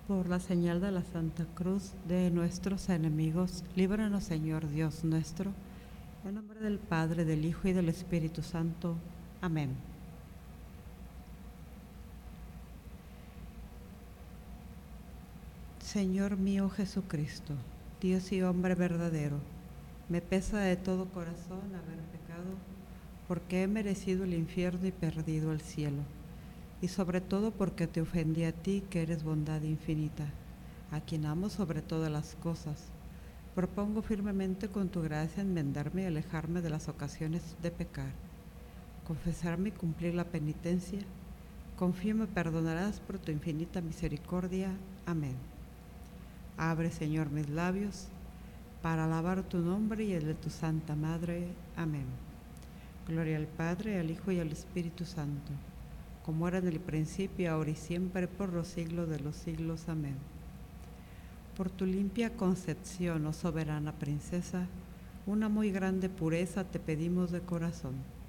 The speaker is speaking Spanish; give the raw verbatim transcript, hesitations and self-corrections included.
Por la señal de la Santa Cruz de nuestros enemigos, líbranos, Señor Dios nuestro, en nombre del Padre, del Hijo y del Espíritu Santo. Amén. Señor mío Jesucristo, Dios y hombre verdadero, me pesa de todo corazón haber pecado, porque he merecido el infierno y perdido el cielo, y sobre todo porque te ofendí a ti, que eres bondad infinita, a quien amo sobre todas las cosas. Propongo firmemente con tu gracia enmendarme y alejarme de las ocasiones de pecar, confesarme y cumplir la penitencia. Confío me perdonarás por tu infinita misericordia. Amén. Abre, Señor, mis labios para alabar tu nombre y el de tu Santa Madre. Amén. Gloria al Padre, al Hijo y al Espíritu Santo, como era en el principio, ahora y siempre, por los siglos de los siglos. Amén. Por tu limpia concepción, oh soberana princesa, una muy grande pureza te pedimos de corazón.